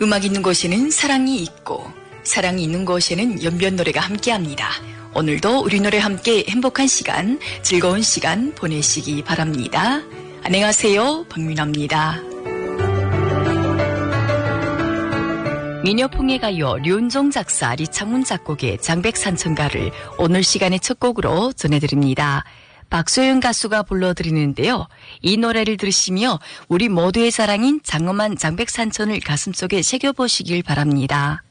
음악 있는 곳에는 사랑이 있고 사랑이 있는 곳에는 연변 노래가 함께합니다. 오늘도 우리 노래 함께 행복한 시간, 즐거운 시간 보내시기 바랍니다. 안녕하세요, 박민아입니다. 미녀풍의 가요 류은종 작사, 리창문 작곡의 장백산천가를 오늘 시간의 첫 곡으로 전해드립니다. 박소연 가수가 불러드리는데요. 이 노래를 들으시며 우리 모두의 사랑인 장엄한 장백산천을 가슴속에 새겨보시길 바랍니다.